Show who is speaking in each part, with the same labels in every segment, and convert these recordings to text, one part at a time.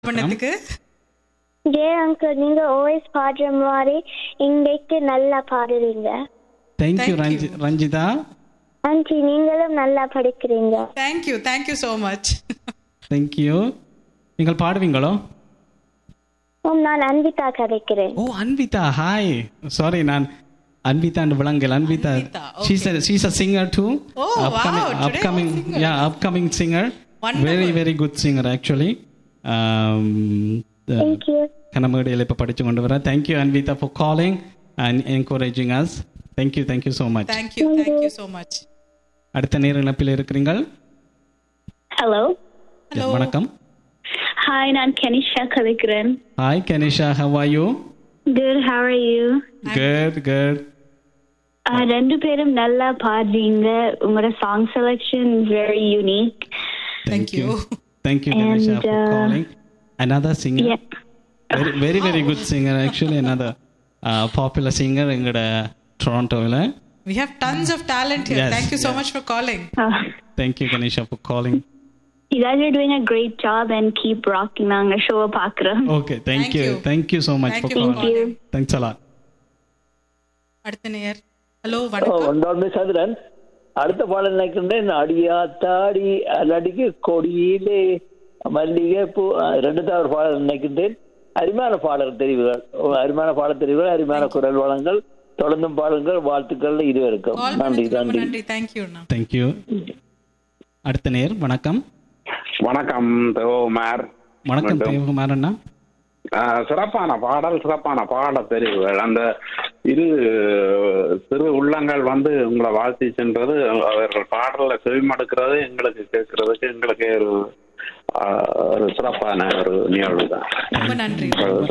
Speaker 1: பண்ணதுக்கு
Speaker 2: ஜெய அங்கிள், நீங்க always பாடுற மாதிரி இன்றைக்கு நல்லா பாடுறீங்க.
Speaker 3: Thank you Ranjitha.
Speaker 2: ஆண்டி, நீங்களும் நல்லா படிக்கிறீங்க.
Speaker 1: Thank you so much.
Speaker 3: Thank you. நீங்கள் பாடுவீங்களோ?
Speaker 2: நான் அன்விதா கதைக்கிறேன்.
Speaker 3: ஓ அன்விதா, ஹாய். சாரி, நான் Anvitha விளங்கல். Anvitha, she's a singer too.
Speaker 1: Oh,
Speaker 3: upcoming singer. Very good singer actually.
Speaker 2: Thank you.
Speaker 3: கனமேடையில் இப்போ படிச்சு கொண்டு வர. Thank you Anvita for calling and encouraging us. Thank you so much.
Speaker 1: Thank you so much.
Speaker 3: அடுத்த நேர இணைப்பில் இருக்கிறீர்கள்.
Speaker 4: Hello.
Speaker 3: வணக்கம்.
Speaker 4: Hi, நான் கனிஷா கதைக்கிறேன்.
Speaker 3: Hi Kanisha, how are you?
Speaker 4: Good, how are you?
Speaker 3: Good.
Speaker 4: ரெண்டு பேரும் நல்லா பாடுறீங்க. உங்களோட song selection is very unique.
Speaker 3: Thank you Kanisha for calling. Another singer.
Speaker 4: Yeah.
Speaker 3: Very good singer actually. Another popular singer in Toronto.
Speaker 1: We have tons of talent here.
Speaker 3: Yes,
Speaker 1: thank you so much for calling.
Speaker 3: Thank you Kanisha for calling.
Speaker 4: You guys are doing a great job and keep rocking. நாங்க show பார்க்கறோம்.
Speaker 3: Okay, thank you so much for calling.
Speaker 4: Thank you.
Speaker 3: Thanks a lot.
Speaker 1: அடுத்த நேயர். Hello, வணக்கம்.
Speaker 5: ஒன்றாவது சதுரன். அடுத்த பாடல் நினைக்கின்றேன். அடியா தாடி அலடிக்கு கொடியிலே மல்லிகை பூ. ரெண்டாவது பாடல் நினைக்கின்றேன். அருமையான பாடல் தெரிவுகள், அருமையான குரல் வளங்கள், தொடர்ந்தும் பாடல்கள், வாழ்த்துக்கள் இருவருக்கும். நன்றி.
Speaker 1: Thank you.
Speaker 3: அடுத்த நேர். வணக்கம்.
Speaker 6: வணக்கம் தேவகுமார்.
Speaker 3: வணக்கம் தேவகுமார் அண்ணா.
Speaker 6: சிறப்பான பாட தெரிவுகள். அந்த இரு சிறு உள்ளங்கள் உங்களை வாழ்த்தி சென்றது, அவர்கள் பாடல செவிமடுக்கிறது எங்களுக்கு கேட்கறதுக்கு எங்களுக்கு ஒரு சிறப்பான ஒரு நிகழ்வு தான்.
Speaker 1: ரொம்ப நன்றி.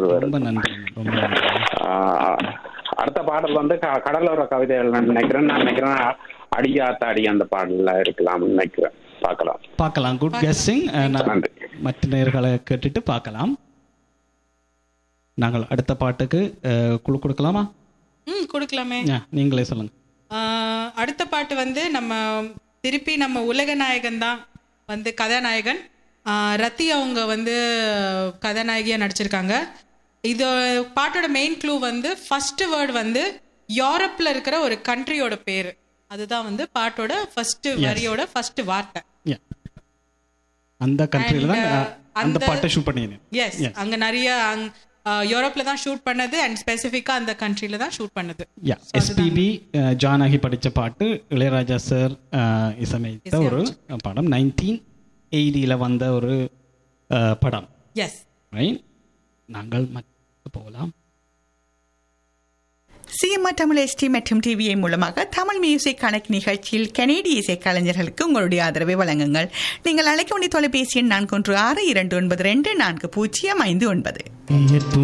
Speaker 6: அடுத்த பாடல் கடலோர கவிதைகள் நினைக்கிறேன். அடியாத்தாடி அந்த பாடல்ல இருக்கலாம் நினைக்கிறேன். பார்க்கலாம்.
Speaker 3: Good guessing. மற்ற நேர்களை கேட்டுட்டு பார்க்கலாம். நாங்கள் அடுத்த பாட்டுக்கு குழு கொடுக்கலாமா?
Speaker 1: கொடுக்கலாமே.
Speaker 3: நீங்களே சொல்லுங்க.
Speaker 1: அடுத்த பாட்டு நம்ம திருப்பி நம்ம உலக நாயகன் தான் கதாநாயகன் ரத்தி அவங்க கதாநாயகியா நடிச்சிருக்காங்க. இது பாட்டோட மெயின் க்ளூ ஃபர்ஸ்ட் வேர்டு யூரோப்ல இருக்கிற ஒரு கண்ட்ரியோட பேரு. அதுதான் பாட்டோட ஃபர்ஸ்ட் வரியோட ஃபர்ஸ்ட் வார்த்தை.
Speaker 3: அந்த கண்ட்ரில தான் அந்த பாட்டை ஷூட் பண்ணினேன்.
Speaker 1: எஸ், அங்க நிறைய யூரோப்ல தான் ஷூட் பண்ணது அண்ட் ஸ்பெசிஃபிக்கா அந்த கண்ட்ரில தான் ஷூட் பண்ணது.
Speaker 3: எஸ்பிபி ஜானகி படிச்ச பாட்டு, இளையராஜா சார் இசையமைத்த ஒரு படம். 1980 வந்த ஒரு படம்.
Speaker 1: S,
Speaker 3: right. நாங்கள் போகலாம்.
Speaker 7: சிஎம்ஆர் தமிழ் எஸ்டி மற்றும் டிவிஐ மூலமாக தமிழ் மியூசிக் கணக்கு நிகழ்ச்சியில் கனேடிய இசை கலைஞர்களுக்கு உங்களுடைய ஆதரவை வழங்குங்கள். நீங்கள் அழைக்க வேண்டிய தொலைபேசி எண் 4162924059.